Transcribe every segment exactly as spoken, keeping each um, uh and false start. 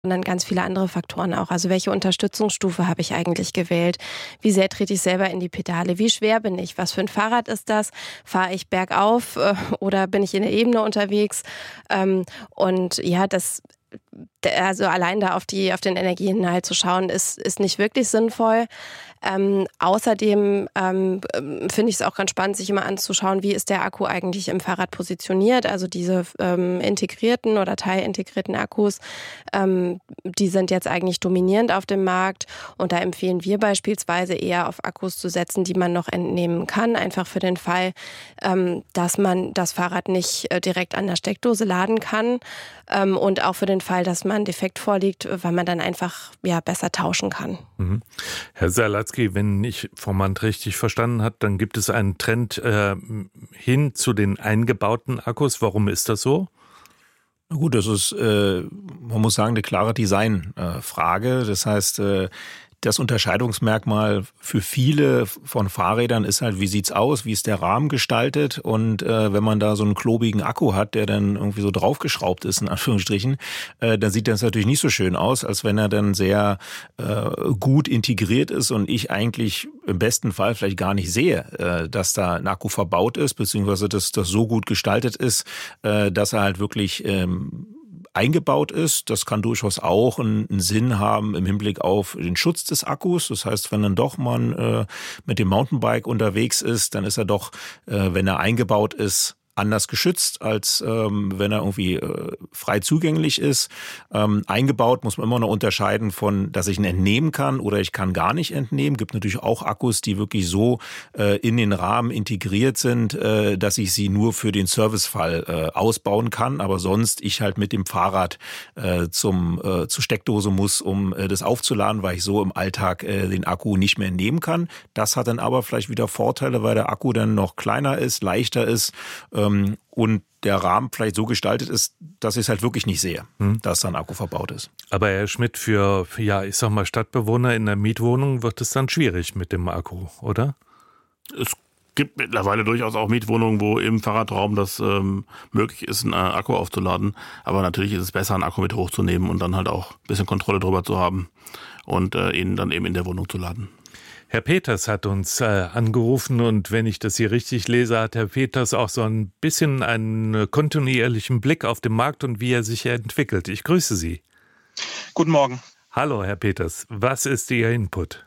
sondern ganz viele andere Faktoren auch. Also welche Unterstützungsstufe habe ich eigentlich gewählt? Wie sehr trete ich selber in die Pedale? Wie schwer bin ich? Was für ein Fahrrad ist das? Fahre ich bergauf äh, oder bin ich in der Ebene unterwegs? Ähm, und ja, das also allein da auf die auf den Energieinhalt zu schauen, ist ist nicht wirklich sinnvoll. Ähm, außerdem ähm, finde ich es auch ganz spannend, sich immer anzuschauen, wie ist der Akku eigentlich im Fahrrad positioniert. Also diese ähm, integrierten oder teilintegrierten Akkus, ähm, die sind jetzt eigentlich dominierend auf dem Markt. Und da empfehlen wir beispielsweise eher auf Akkus zu setzen, die man noch entnehmen kann. Einfach für den Fall, ähm, dass man das Fahrrad nicht äh, direkt an der Steckdose laden kann. Ähm, und auch für den Fall, dass mal ein Defekt vorliegt, weil man dann einfach ja, besser tauschen kann. Mhm. Herr Salatzky, wenn ich Vormann richtig verstanden habe, dann gibt es einen Trend äh, hin zu den eingebauten Akkus. Warum ist das so? Gut, das ist, äh, man muss sagen, eine klare Designfrage. Äh, das heißt, äh, das Unterscheidungsmerkmal für viele von Fahrrädern ist halt, wie sieht's aus, wie ist der Rahmen gestaltet, und äh, wenn man da so einen klobigen Akku hat, der dann irgendwie so draufgeschraubt ist, in Anführungsstrichen, äh, dann sieht das natürlich nicht so schön aus, als wenn er dann sehr äh, gut integriert ist und ich eigentlich im besten Fall vielleicht gar nicht sehe, äh, dass da ein Akku verbaut ist, beziehungsweise dass das so gut gestaltet ist, äh, dass er halt wirklich ähm, eingebaut ist. Das kann durchaus auch einen, einen Sinn haben im Hinblick auf den Schutz des Akkus. Das heißt, wenn dann doch man äh, mit dem Mountainbike unterwegs ist, dann ist er doch, äh, wenn er eingebaut ist, anders geschützt, als ähm, wenn er irgendwie äh, frei zugänglich ist. Ähm, eingebaut muss man immer noch unterscheiden von, dass ich ihn entnehmen kann oder ich kann gar nicht entnehmen. Gibt natürlich auch Akkus, die wirklich so äh, in den Rahmen integriert sind, äh, dass ich sie nur für den Servicefall äh, ausbauen kann, aber sonst ich halt mit dem Fahrrad äh, zum äh, zur Steckdose muss, um äh, das aufzuladen, weil ich so im Alltag äh, den Akku nicht mehr entnehmen kann. Das hat dann aber vielleicht wieder Vorteile, weil der Akku dann noch kleiner ist, leichter ist, äh, und der Rahmen vielleicht so gestaltet ist, dass ich es halt wirklich nicht sehe, hm. dass da ein Akku verbaut ist. Aber Herr Schmidt, für, ja, ich sag mal, Stadtbewohner in der Mietwohnung wird es dann schwierig mit dem Akku, oder? Es gibt mittlerweile durchaus auch Mietwohnungen, wo im Fahrradraum das ähm, möglich ist, einen Akku aufzuladen. Aber natürlich ist es besser, einen Akku mit hochzunehmen und dann halt auch ein bisschen Kontrolle drüber zu haben und äh, ihn dann eben in der Wohnung zu laden. Herr Peters hat uns äh, angerufen, und wenn ich das hier richtig lese, hat Herr Peters auch so ein bisschen einen kontinuierlichen Blick auf den Markt und wie er sich entwickelt. Ich grüße Sie. Guten Morgen. Hallo, Herr Peters. Was ist Ihr Input?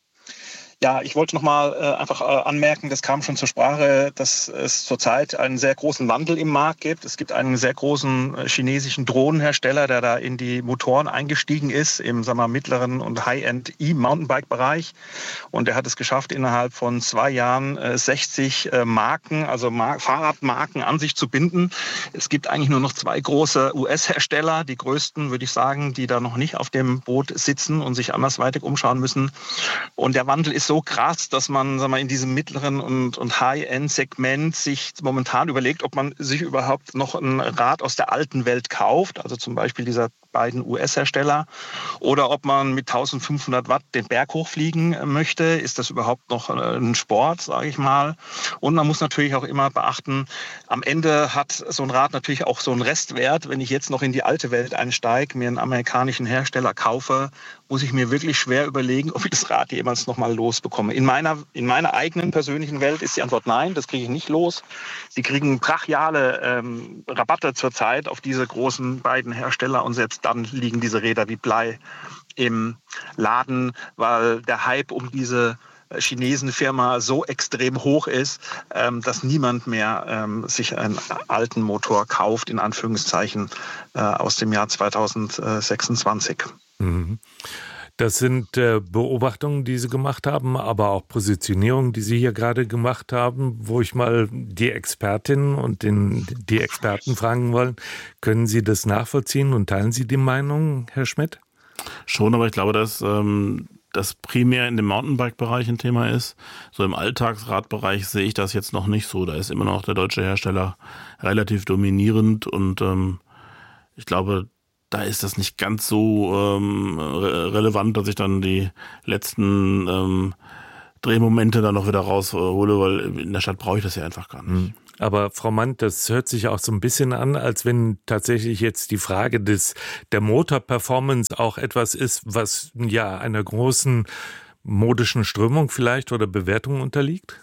Ja, ich wollte noch mal äh, einfach äh, anmerken, das kam schon zur Sprache, dass es zurzeit einen sehr großen Wandel im Markt gibt. Es gibt einen sehr großen äh, chinesischen Drohnenhersteller, der da in die Motoren eingestiegen ist, im sagen wir, mittleren und High-End E-Mountainbike-Bereich. Und der hat es geschafft, innerhalb von zwei Jahren äh, sechzig äh, Marken, also Mar- Fahrradmarken an sich zu binden. Es gibt eigentlich nur noch zwei große U S-Hersteller, die größten, würde ich sagen, die da noch nicht auf dem Boot sitzen und sich andersweitig umschauen müssen. Und der Wandel ist so krass, dass man, sagen wir, in diesem mittleren und, und High-End-Segment sich momentan überlegt, ob man sich überhaupt noch ein Rad aus der alten Welt kauft, also zum Beispiel dieser beiden U S-Hersteller, oder ob man mit eintausendfünfhundert Watt den Berg hochfliegen möchte. Ist das überhaupt noch ein Sport, sage ich mal? Und man muss natürlich auch immer beachten, am Ende hat so ein Rad natürlich auch so einen Restwert. Wenn ich jetzt noch in die alte Welt einsteige, mir einen amerikanischen Hersteller kaufe, muss ich mir wirklich schwer überlegen, ob ich das Rad jemals noch mal losbekomme. In meiner, in meiner eigenen persönlichen Welt ist die Antwort nein, das kriege ich nicht los. Sie kriegen brachiale ähm, Rabatte zurzeit auf diese großen beiden Hersteller, und selbst dann liegen diese Räder wie Blei im Laden, weil der Hype um diese Chinesenfirma so extrem hoch ist, ähm, dass niemand mehr ähm, sich einen alten Motor kauft, in Anführungszeichen, äh, aus dem Jahr zweitausendsechsundzwanzig. Mhm. Das sind äh, Beobachtungen, die Sie gemacht haben, aber auch Positionierungen, die Sie hier gerade gemacht haben, wo ich mal die Expertinnen und den, die Experten fragen wollen. Können Sie das nachvollziehen und teilen Sie die Meinung, Herr Schmidt? Schon, aber ich glaube, dass ähm, das primär in dem Mountainbike-Bereich ein Thema ist. So im Alltagsradbereich sehe ich das jetzt noch nicht so. Da ist immer noch der deutsche Hersteller relativ dominierend, und ähm, ich glaube, da ist das nicht ganz so ähm, re- relevant, dass ich dann die letzten ähm, Drehmomente dann noch wieder raushole, weil in der Stadt brauche ich das ja einfach gar nicht. Aber Frau Mann, das hört sich auch so ein bisschen an, als wenn tatsächlich jetzt die Frage des der Motorperformance auch etwas ist, was ja einer großen modischen Strömung vielleicht oder Bewertung unterliegt?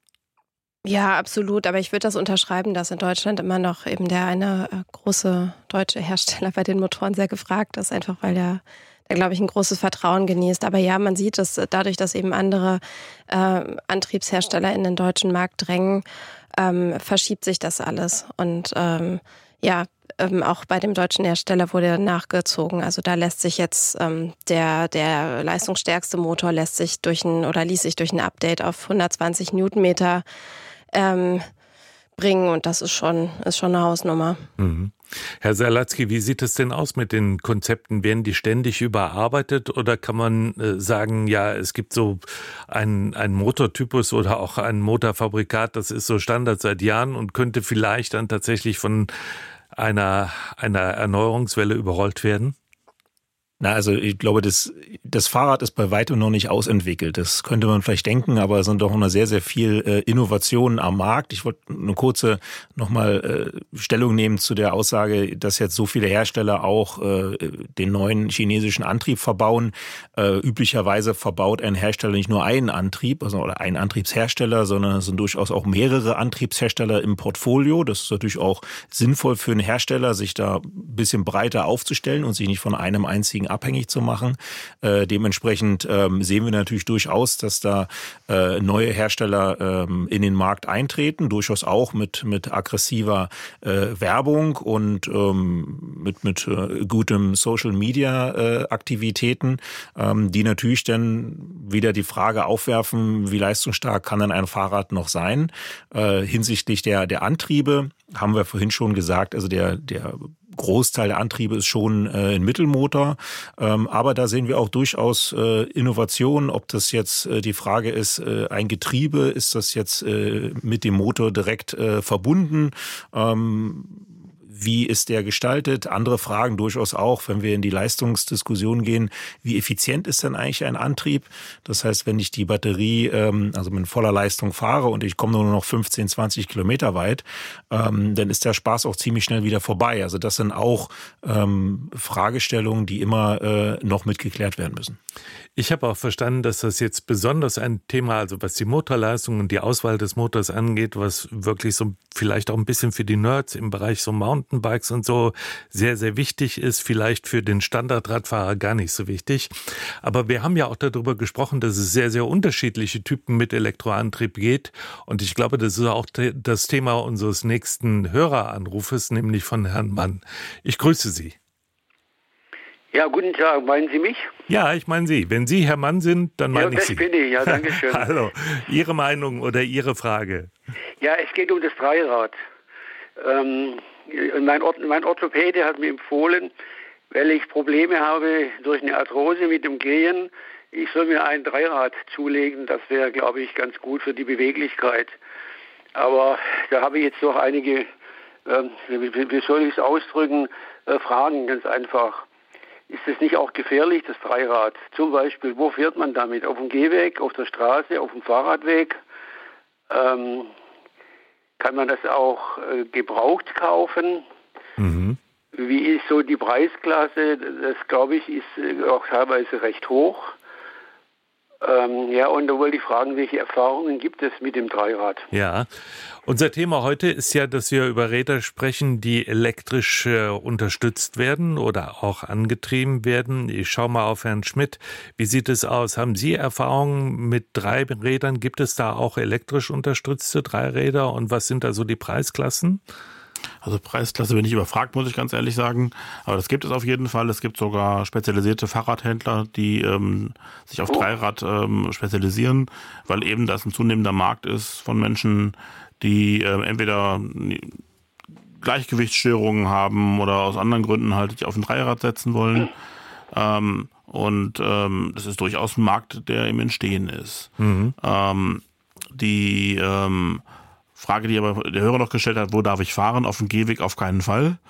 Ja, absolut. Aber ich würde das unterschreiben, dass in Deutschland immer noch eben der eine äh, große deutsche Hersteller bei den Motoren sehr gefragt ist, einfach weil er, der, glaube ich, ein großes Vertrauen genießt. Aber ja, man sieht es dadurch, dass eben andere äh, Antriebshersteller in den deutschen Markt drängen, ähm, verschiebt sich das alles. Und ähm, ja, ähm, auch bei dem deutschen Hersteller wurde nachgezogen. Also da lässt sich jetzt ähm, der, der leistungsstärkste Motor lässt sich durch ein oder ließ sich durch ein Update auf hundertzwanzig Newtonmeter Ähm, bringen und das ist schon, ist schon eine Hausnummer. Mhm. Herr Salatzky, wie sieht es denn aus mit den Konzepten? Werden die ständig überarbeitet oder kann man äh, sagen, ja, es gibt so einen, einen Motortypus oder auch ein Motorfabrikat, das ist so Standard seit Jahren und könnte vielleicht dann tatsächlich von einer, einer Erneuerungswelle überrollt werden? Na, also ich glaube, das, das Fahrrad ist bei weitem noch nicht ausentwickelt. Das könnte man vielleicht denken, aber es sind doch noch sehr, sehr viel äh, Innovationen am Markt. Ich wollte eine kurze nochmal äh, Stellung nehmen zu der Aussage, dass jetzt so viele Hersteller auch äh, den neuen chinesischen Antrieb verbauen. Äh, üblicherweise verbaut ein Hersteller nicht nur einen Antrieb, also oder einen Antriebshersteller, sondern es sind durchaus auch mehrere Antriebshersteller im Portfolio. Das ist natürlich auch sinnvoll für einen Hersteller, sich da ein bisschen breiter aufzustellen und sich nicht von einem einzigen abhängig zu machen. Äh, dementsprechend ähm, sehen wir natürlich durchaus, dass da äh, neue Hersteller ähm, in den Markt eintreten, durchaus auch mit mit aggressiver äh, Werbung und ähm, mit mit äh, gutem Social Media äh, Aktivitäten, ähm, die natürlich dann wieder die Frage aufwerfen, wie leistungsstark kann denn ein Fahrrad noch sein? Äh, hinsichtlich der der Antriebe haben wir vorhin schon gesagt, also der der Großteil der Antriebe ist schon äh, ein Mittelmotor, ähm, aber da sehen wir auch durchaus äh, Innovationen, ob das jetzt äh, die Frage ist, äh, ein Getriebe, ist das jetzt äh, mit dem Motor direkt äh, verbunden, ähm, wie ist der gestaltet? Andere Fragen durchaus auch, wenn wir in die Leistungsdiskussion gehen, wie effizient ist denn eigentlich ein Antrieb? Das heißt, wenn ich die Batterie, ähm, also mit voller Leistung fahre und ich komme nur noch fünfzehn, zwanzig Kilometer weit, ähm, dann ist der Spaß auch ziemlich schnell wieder vorbei. Also das sind auch ähm, Fragestellungen, die immer äh, noch mitgeklärt werden müssen. Ich habe auch verstanden, dass das jetzt besonders ein Thema, also was die Motorleistung und die Auswahl des Motors angeht, was wirklich so vielleicht auch ein bisschen für die Nerds im Bereich so Mountainbikes und so sehr, sehr wichtig ist, vielleicht für den Standardradfahrer gar nicht so wichtig. Aber wir haben ja auch darüber gesprochen, dass es sehr, sehr unterschiedliche Typen mit Elektroantrieb geht. Und ich glaube, das ist auch das Thema unseres nächsten Höreranrufes, nämlich von Herrn Mann. Ich grüße Sie. Ja, guten Tag. Meinen Sie mich? Ja, ich meine Sie. Wenn Sie Herr Mann sind, dann meine ja, ich Sie. Ja, das bin ich. Ja, danke schön. Hallo. Ihre Meinung oder Ihre Frage? Ja, es geht um das Dreirad. Ähm, mein, Or- mein Orthopäde hat mir empfohlen, weil ich Probleme habe durch eine Arthrose mit dem Gehen, ich soll mir ein Dreirad zulegen. Das wäre, glaube ich, ganz gut für die Beweglichkeit. Aber da habe ich jetzt noch einige, ähm, wie, wie soll ich es ausdrücken, äh, Fragen, ganz einfach. Ist es nicht auch gefährlich, das Dreirad? Zum Beispiel, wo fährt man damit? Auf dem Gehweg, auf der Straße, auf dem Fahrradweg? Ähm, kann man das auch äh, gebraucht kaufen? Mhm. Wie ist so die Preisklasse? Das, glaube ich, ist äh, auch teilweise recht hoch. Ähm, ja, und da wollte ich fragen, welche Erfahrungen gibt es mit dem Dreirad? Ja, unser Thema heute ist ja, dass wir über Räder sprechen, die elektrisch äh, unterstützt werden oder auch angetrieben werden. Ich schaue mal auf Herrn Schmidt. Wie sieht es aus? Haben Sie Erfahrungen mit drei Rädern? Gibt es da auch elektrisch unterstützte Dreiräder? Und was sind da so die Preisklassen? Also Preisklasse bin ich überfragt, muss ich ganz ehrlich sagen. Aber das gibt es auf jeden Fall. Es gibt sogar spezialisierte Fahrradhändler, die ähm, sich auf oh. Dreirad ähm, spezialisieren, weil eben das ein zunehmender Markt ist von Menschen, die äh, entweder Gleichgewichtsstörungen haben oder aus anderen Gründen halt sich auf ein Dreirad setzen wollen. Ähm, und ähm, das ist durchaus ein Markt, der im Entstehen ist. Mhm. Ähm, die ähm, Frage, die aber der Hörer noch gestellt hat, wo darf ich fahren? Auf dem Gehweg auf keinen Fall,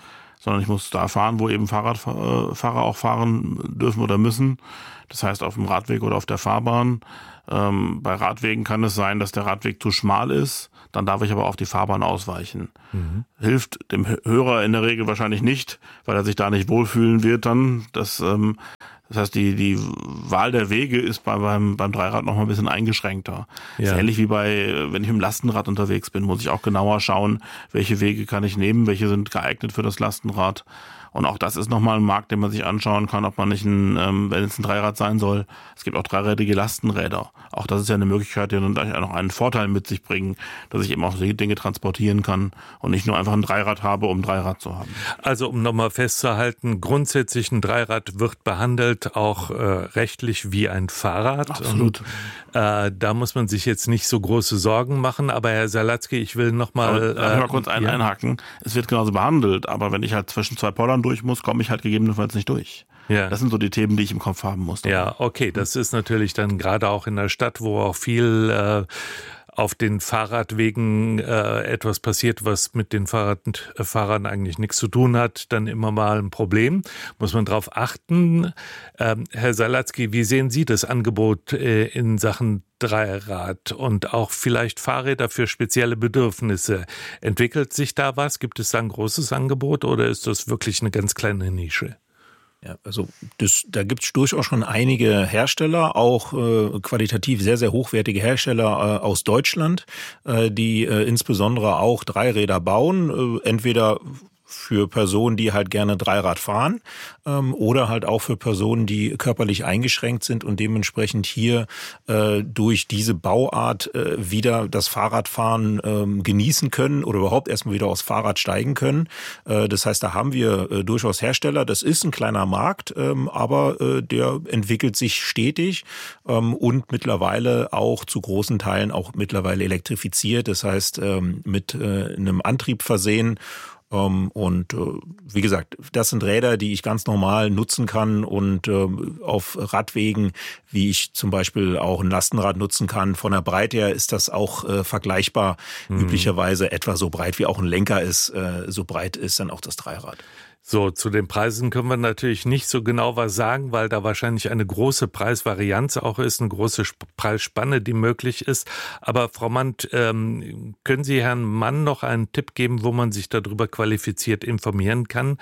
sondern ich muss da fahren, wo eben Fahrradfahrer auch fahren dürfen oder müssen. Das heißt auf dem Radweg oder auf der Fahrbahn. Ähm, bei Radwegen kann es sein, dass der Radweg zu schmal ist. Dann darf ich aber auf die Fahrbahn ausweichen. Mhm. Hilft dem Hörer in der Regel wahrscheinlich nicht, weil er sich da nicht wohlfühlen wird dann. Das, ähm, das heißt, die, die Wahl der Wege ist bei, beim, beim Dreirad noch mal ein bisschen eingeschränkter. Ja. Das ist ähnlich wie bei, wenn ich mit dem Lastenrad unterwegs bin, muss ich auch genauer schauen, welche Wege kann ich nehmen, welche sind geeignet für das Lastenrad. Und auch das ist nochmal ein Markt, den man sich anschauen kann, ob man nicht ein, ähm, wenn es ein Dreirad sein soll, es gibt auch dreirädige Lastenräder. Auch das ist ja eine Möglichkeit, die dann noch einen Vorteil mit sich bringen, dass ich eben auch solche Dinge transportieren kann und nicht nur einfach ein Dreirad habe, um ein Dreirad zu haben. Also um nochmal festzuhalten, grundsätzlich ein Dreirad wird behandelt auch äh, rechtlich wie ein Fahrrad. Absolut. Und, äh, da muss man sich jetzt nicht so große Sorgen machen. Aber Herr Salatzky, ich will nochmal... Darf ich mal kurz ein, ja. einhaken? Es wird genauso behandelt, aber wenn ich halt zwischen zwei Pollern durch muss, komme ich halt gegebenenfalls nicht durch. Ja. Das sind so die Themen, die ich im Kopf haben muss. Ja, okay, das ist natürlich dann gerade auch in der Stadt, wo auch viel äh, auf den Fahrradwegen äh, etwas passiert, was mit den Fahrrad, äh, Fahrern eigentlich nichts zu tun hat, dann immer mal ein Problem. Muss man darauf achten. Ähm, Herr Salatzky, wie sehen Sie das Angebot äh, in Sachen Dreirad und auch vielleicht Fahrräder für spezielle Bedürfnisse? Entwickelt sich da was? Gibt es da ein großes Angebot oder ist das wirklich eine ganz kleine Nische? Ja, also das, da gibt es durchaus schon einige Hersteller, auch äh, qualitativ sehr, sehr hochwertige Hersteller äh, aus Deutschland, äh, die äh, insbesondere auch Dreiräder bauen, äh, entweder für Personen, die halt gerne Dreirad fahren, ähm, oder halt auch für Personen, die körperlich eingeschränkt sind und dementsprechend hier äh, durch diese Bauart äh, wieder das Fahrradfahren ähm, genießen können oder überhaupt erstmal wieder aufs Fahrrad steigen können. Äh, das heißt, da haben wir äh, durchaus Hersteller. Das ist ein kleiner Markt, ähm, aber äh, der entwickelt sich stetig ähm, und mittlerweile auch zu großen Teilen auch mittlerweile elektrifiziert. Das heißt, ähm, mit äh, einem Antrieb versehen. Um, und uh, wie gesagt, das sind Räder, die ich ganz normal nutzen kann und uh, auf Radwegen, wie ich zum Beispiel auch ein Lastenrad nutzen kann. Von der Breite her ist das auch uh, vergleichbar. Mhm. Üblicherweise etwa so breit wie auch ein Lenker ist, uh, so breit ist dann auch das Dreirad. So, zu den Preisen können wir natürlich nicht so genau was sagen, weil da wahrscheinlich eine große Preisvarianz auch ist, eine große Preisspanne, die möglich ist. Aber Frau Mandt, ähm, können Sie Herrn Mann noch einen Tipp geben, wo man sich darüber qualifiziert informieren kann,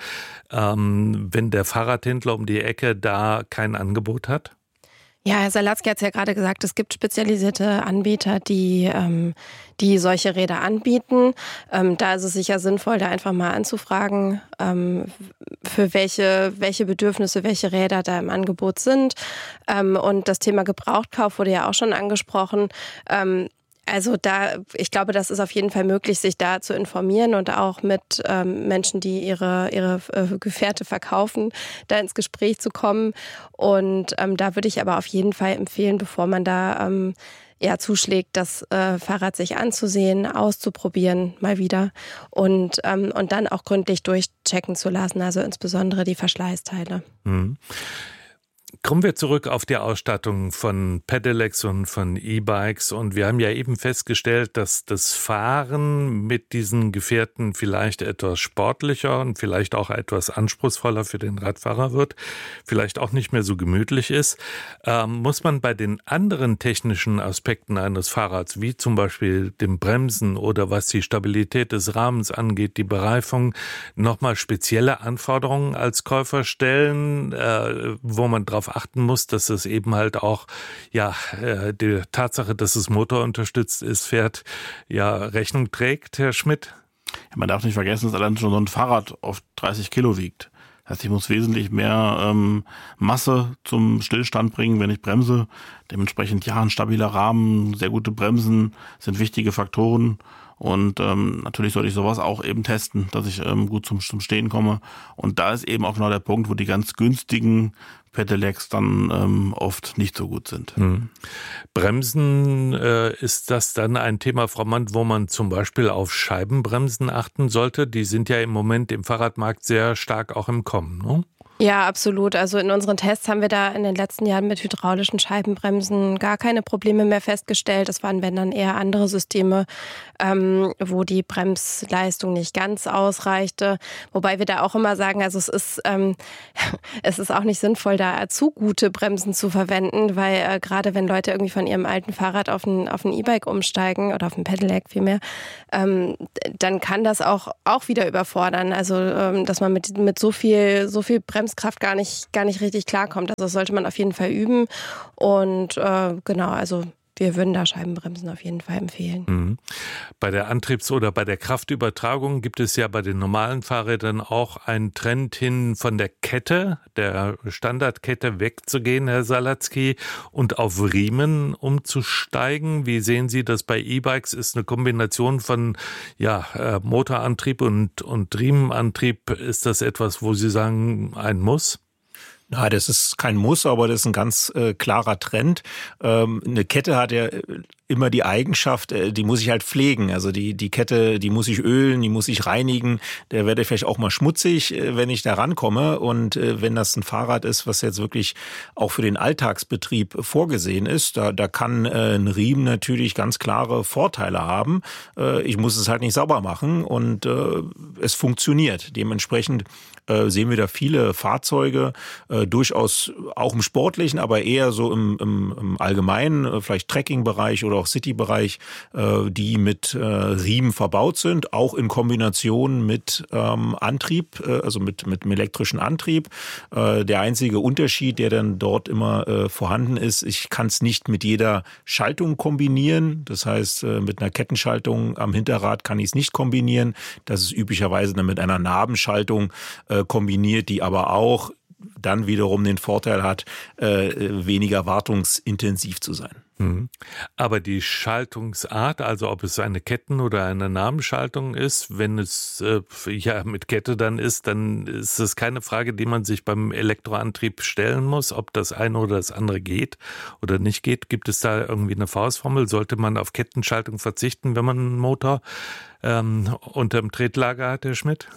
ähm, wenn der Fahrradhändler um die Ecke da kein Angebot hat? Ja, Herr Salatzky hat es ja gerade gesagt, es gibt spezialisierte Anbieter, die, ähm, die solche Räder anbieten. Ähm, da ist es sicher sinnvoll, da einfach mal anzufragen, ähm, für welche, welche Bedürfnisse, welche Räder da im Angebot sind. Ähm, und das Thema Gebrauchtkauf wurde ja auch schon angesprochen. Ähm, Also da, ich glaube, das ist auf jeden Fall möglich, sich da zu informieren und auch mit ähm, Menschen, die ihre ihre äh, Gefährte verkaufen, da ins Gespräch zu kommen. Und ähm, da würde ich aber auf jeden Fall empfehlen, bevor man da ähm, ja zuschlägt, das äh, Fahrrad sich anzusehen, auszuprobieren mal wieder und ähm, und dann auch gründlich durchchecken zu lassen, also insbesondere die Verschleißteile. Mhm. Kommen wir zurück auf die Ausstattung von Pedelecs und von E-Bikes. Und wir haben ja eben festgestellt, dass das Fahren mit diesen Gefährten vielleicht etwas sportlicher und vielleicht auch etwas anspruchsvoller für den Radfahrer wird, vielleicht auch nicht mehr so gemütlich ist. Ähm, muss man bei den anderen technischen Aspekten eines Fahrrads, wie zum Beispiel dem Bremsen oder was die Stabilität des Rahmens angeht, die Bereifung, nochmal spezielle Anforderungen als Käufer stellen, äh, wo man drauf achten muss, dass es eben halt auch, ja, die Tatsache, dass es motorunterstützt ist, fährt, ja, Rechnung trägt, Herr Schmidt? Ja, man darf nicht vergessen, dass allein schon so ein Fahrrad auf dreißig Kilo wiegt. Das heißt, ich muss wesentlich mehr ähm, Masse zum Stillstand bringen, wenn ich bremse. Dementsprechend, ja, ein stabiler Rahmen, sehr gute Bremsen sind wichtige Faktoren. Und ähm, natürlich sollte ich sowas auch eben testen, dass ich ähm, gut zum, zum Stehen komme. Und da ist eben auch genau der Punkt, wo die ganz günstigen Pedelecs dann ähm, oft nicht so gut sind. Hm. Bremsen, äh, ist das dann ein Thema, Frau Mandt, wo man zum Beispiel auf Scheibenbremsen achten sollte? Die sind ja im Moment im Fahrradmarkt sehr stark auch im Kommen, ne? Ja, absolut. Also in unseren Tests haben wir da in den letzten Jahren mit hydraulischen Scheibenbremsen gar keine Probleme mehr festgestellt. Es waren, wenn dann eher andere Systeme, ähm, wo die Bremsleistung nicht ganz ausreichte. Wobei wir da auch immer sagen, also es ist, ähm, es ist auch nicht sinnvoll, da zu gute Bremsen zu verwenden, weil äh, gerade wenn Leute irgendwie von ihrem alten Fahrrad auf ein, auf ein E-Bike umsteigen oder auf ein Pedelec vielmehr, ähm, dann kann das auch, auch wieder überfordern. Also ähm, dass man mit, mit so viel, so viel Bremsen Bremskraft gar nicht, gar nicht richtig klarkommt. Also das sollte man auf jeden Fall üben. Und äh, genau, also wir würden da Scheibenbremsen auf jeden Fall empfehlen. Mhm. Bei der Antriebs- oder bei der Kraftübertragung gibt es ja bei den normalen Fahrrädern auch einen Trend hin von der Kette, der Standardkette wegzugehen, Herr Salatzky, und auf Riemen umzusteigen. Wie sehen Sie das bei E-Bikes? Ist eine Kombination von ja, Motorantrieb und, und Riemenantrieb, ist das etwas, wo Sie sagen, ein Muss? Na, das ist kein Muss, aber das ist ein ganz äh, klarer Trend. Ähm, eine Kette hat ja immer die Eigenschaft, äh, die muss ich halt pflegen. Also die die Kette, die muss ich ölen, die muss ich reinigen. Der wird vielleicht auch mal schmutzig, äh, wenn ich da rankomme. Und äh, wenn das ein Fahrrad ist, was jetzt wirklich auch für den Alltagsbetrieb vorgesehen ist, da da kann äh, ein Riemen natürlich ganz klare Vorteile haben. Äh, ich muss es halt nicht sauber machen und äh, es funktioniert. Dementsprechend äh, sehen wir da viele Fahrzeuge, äh, durchaus auch im Sportlichen, aber eher so im, im, im allgemeinen, äh, vielleicht Trekking-Bereich oder auch City-Bereich, äh, die mit äh, Riemen verbaut sind, auch in Kombination mit ähm, Antrieb, äh, also mit, mit einem elektrischen Antrieb. Äh, der einzige Unterschied, der dann dort immer äh, vorhanden ist, ich kann es nicht mit jeder Schaltung kombinieren. Das heißt, äh, mit einer Kettenschaltung am Hinterrad kann ich es nicht kombinieren. Das ist üblicherweise dann mit einer Nabenschaltung äh, kombiniert, die aber auch dann wiederum den Vorteil hat, äh, weniger wartungsintensiv zu sein. Mhm. Aber die Schaltungsart, also ob es eine Ketten- oder eine Nabenschaltung ist, wenn es äh, ja mit Kette dann ist, dann ist es keine Frage, die man sich beim Elektroantrieb stellen muss, ob das eine oder das andere geht oder nicht geht. Gibt es da irgendwie eine Faustformel? Sollte man auf Kettenschaltung verzichten, wenn man einen Motor ähm, unterm Tretlager hat, Herr Schmidt?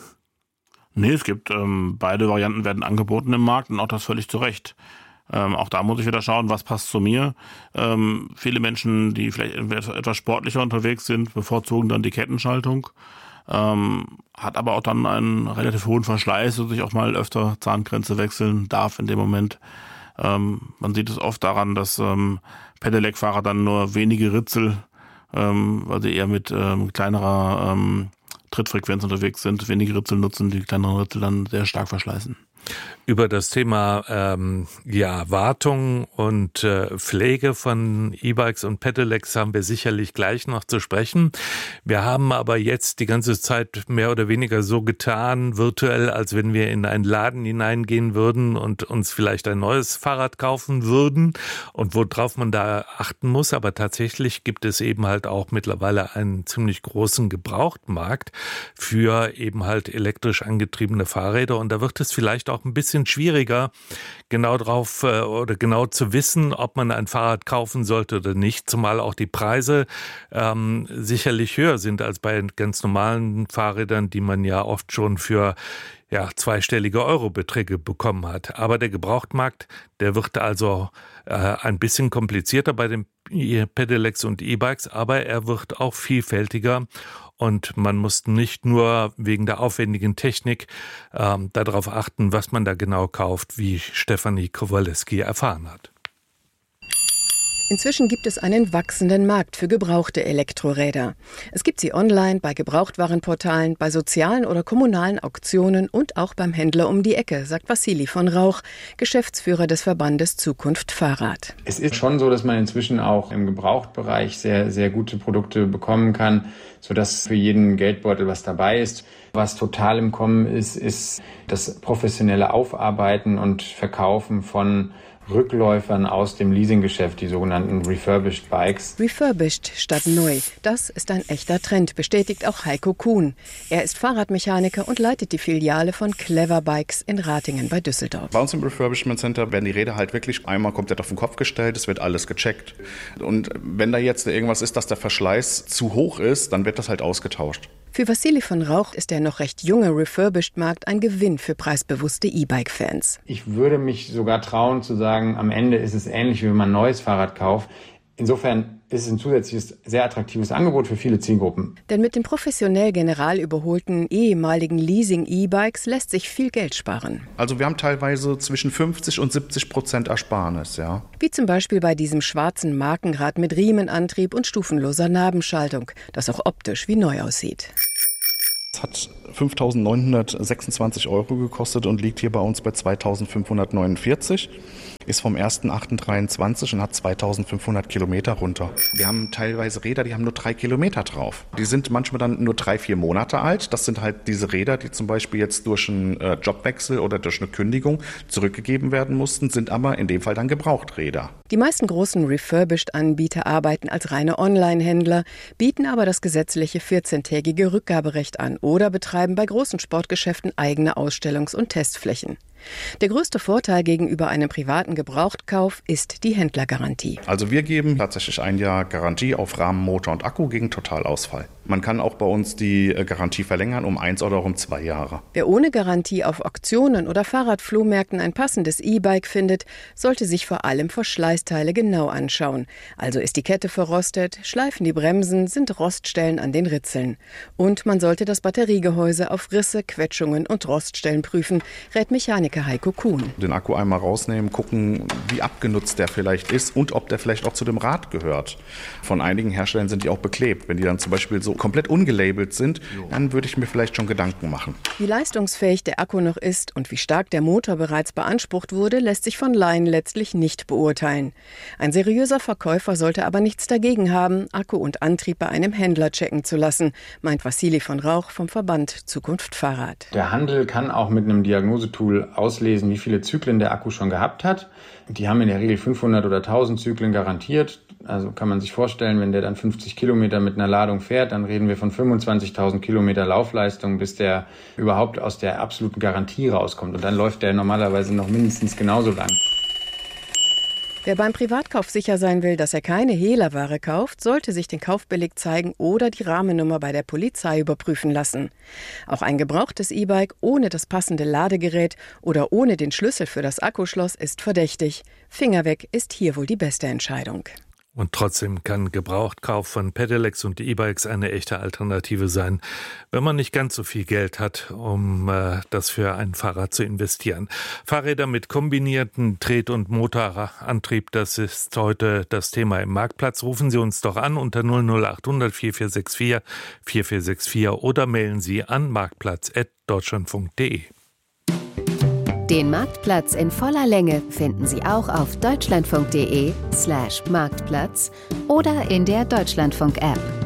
Nee, es gibt, ähm, beide Varianten werden angeboten im Markt und auch das völlig zu Recht. Ähm, auch da muss ich wieder schauen, was passt zu mir. Ähm, viele Menschen, die vielleicht etwas sportlicher unterwegs sind, bevorzugen dann die Kettenschaltung. Ähm, hat aber auch dann einen relativ hohen Verschleiß, so sich auch mal öfter Zahngrenze wechseln darf in dem Moment. Ähm, man sieht es oft daran, dass ähm, Pedelec-Fahrer dann nur wenige Ritzel, ähm, weil sie eher mit ähm, kleinerer ähm, Trittfrequenz unterwegs sind, wenige Ritzel nutzen, die kleineren Ritzel dann sehr stark verschleißen. Über das Thema ähm, ja, Wartung und äh, Pflege von E-Bikes und Pedelecs haben wir sicherlich gleich noch zu sprechen. Wir haben aber jetzt die ganze Zeit mehr oder weniger so getan, virtuell, als wenn wir in einen Laden hineingehen würden und uns vielleicht ein neues Fahrrad kaufen würden und worauf man da achten muss. Aber tatsächlich gibt es eben halt auch mittlerweile einen ziemlich großen Gebrauchtmarkt für eben halt elektrisch angetriebene Fahrräder und da wird es vielleicht auch ein bisschen schwieriger, genau drauf äh, oder genau zu wissen, ob man ein Fahrrad kaufen sollte oder nicht, zumal auch die Preise ähm, sicherlich höher sind als bei ganz normalen Fahrrädern, die man ja oft schon für ja, zweistellige Eurobeträge bekommen hat. Aber der Gebrauchtmarkt, der wird also äh, ein bisschen komplizierter bei den Pedelecs und E-Bikes, aber er wird auch vielfältiger. Und man muss nicht nur wegen der aufwendigen Technik ähm, darauf achten, was man da genau kauft, wie Stefanie Kowaleski erfahren hat. Inzwischen gibt es einen wachsenden Markt für gebrauchte Elektroräder. Es gibt sie online, bei Gebrauchtwarenportalen, bei sozialen oder kommunalen Auktionen und auch beim Händler um die Ecke, sagt Wassili von Rauch, Geschäftsführer des Verbandes Zukunft Fahrrad. Es ist schon so, dass man inzwischen auch im Gebrauchtbereich sehr, sehr gute Produkte bekommen kann, sodass für jeden Geldbeutel was dabei ist. Was total im Kommen ist, ist das professionelle Aufarbeiten und Verkaufen von Rückläufern aus dem Leasinggeschäft, die sogenannten Refurbished Bikes. Refurbished statt neu, das ist ein echter Trend, bestätigt auch Heiko Kuhn. Er ist Fahrradmechaniker und leitet die Filiale von Clever Bikes in Ratingen bei Düsseldorf. Bei uns im Refurbishment Center werden die Räder halt wirklich einmal komplett auf den Kopf gestellt, es wird alles gecheckt. Und wenn da jetzt irgendwas ist, dass der Verschleiß zu hoch ist, dann wird das halt ausgetauscht. Für Wassili von Rauch ist der noch recht junge Refurbished-Markt ein Gewinn für preisbewusste E-Bike-Fans. Ich würde mich sogar trauen zu sagen, am Ende ist es ähnlich, wie wenn man ein neues Fahrrad kauft. Insofern ist es ein zusätzliches, sehr attraktives Angebot für viele Zielgruppen. Denn mit den professionell general überholten ehemaligen Leasing-E-Bikes lässt sich viel Geld sparen. Also wir haben teilweise zwischen fünfzig und siebzig Prozent Ersparnis, ja. Wie zum Beispiel bei diesem schwarzen Markenrad mit Riemenantrieb und stufenloser Nabenschaltung, das auch optisch wie neu aussieht. Es hat fünftausendneunhundertsechsundzwanzig Euro gekostet und liegt hier bei uns bei zweitausendfünfhundertneunundvierzig. Ist vom ersten achten dreiundzwanzig und hat zweitausendfünfhundert Kilometer runter. Wir haben teilweise Räder, die haben nur drei Kilometer drauf. Die sind manchmal dann nur drei, vier Monate alt. Das sind halt diese Räder, die zum Beispiel jetzt durch einen äh, Jobwechsel oder durch eine Kündigung zurückgegeben werden mussten, sind aber in dem Fall dann Gebrauchträder. Die meisten großen Refurbished-Anbieter arbeiten als reine Online-Händler, bieten aber das gesetzliche vierzehntägige Rückgaberecht an oder betreiben bei großen Sportgeschäften eigene Ausstellungs- und Testflächen. Der größte Vorteil gegenüber einem privaten Gebrauchtkauf ist die Händlergarantie. Also wir geben tatsächlich ein Jahr Garantie auf Rahmen, Motor und Akku gegen Totalausfall. Man kann auch bei uns die Garantie verlängern um eins oder um zwei Jahre. Wer ohne Garantie auf Auktionen oder Fahrradflohmärkten ein passendes E-Bike findet, sollte sich vor allem Verschleißteile genau anschauen. Also ist die Kette verrostet, schleifen die Bremsen, sind Roststellen an den Ritzeln. Und man sollte das Batteriegehäuse auf Risse, Quetschungen und Roststellen prüfen, rät Mechaniker Heiko Kuhn. Den Akku einmal rausnehmen, gucken, wie abgenutzt der vielleicht ist und ob der vielleicht auch zu dem Rad gehört. Von einigen Herstellern sind die auch beklebt. Wenn die dann zum Beispiel so komplett ungelabelt sind, dann würde ich mir vielleicht schon Gedanken machen. Wie leistungsfähig der Akku noch ist und wie stark der Motor bereits beansprucht wurde, lässt sich von Laien letztlich nicht beurteilen. Ein seriöser Verkäufer sollte aber nichts dagegen haben, Akku und Antrieb bei einem Händler checken zu lassen, meint Wassili von Rauch vom Verband Zukunft Fahrrad. Der Handel kann auch mit einem Diagnosetool auslesen, wie viele Zyklen der Akku schon gehabt hat. Die haben in der Regel fünfhundert oder tausend Zyklen garantiert. Also kann man sich vorstellen, wenn der dann fünfzig Kilometer mit einer Ladung fährt, dann reden wir von fünfundzwanzigtausend Kilometer Laufleistung, bis der überhaupt aus der absoluten Garantie rauskommt. Und dann läuft der normalerweise noch mindestens genauso lang. Wer beim Privatkauf sicher sein will, dass er keine Hehlerware kauft, sollte sich den Kaufbeleg zeigen oder die Rahmennummer bei der Polizei überprüfen lassen. Auch ein gebrauchtes E-Bike ohne das passende Ladegerät oder ohne den Schlüssel für das Akkuschloss ist verdächtig. Finger weg ist hier wohl die beste Entscheidung. Und trotzdem kann Gebrauchtkauf von Pedelecs und E-Bikes eine echte Alternative sein, wenn man nicht ganz so viel Geld hat, um äh, das für ein Fahrrad zu investieren. Fahrräder mit kombinierten Tret- und Motorantrieb, das ist heute das Thema im Marktplatz. Rufen Sie uns doch an unter null null acht hundert vier vier sechs vier vier vier sechs vier oder mailen Sie an marktplatz at deutschlandfunk punkt de. Den Marktplatz in voller Länge finden Sie auch auf deutschlandfunk punkt de slash Marktplatz oder in der Deutschlandfunk-App.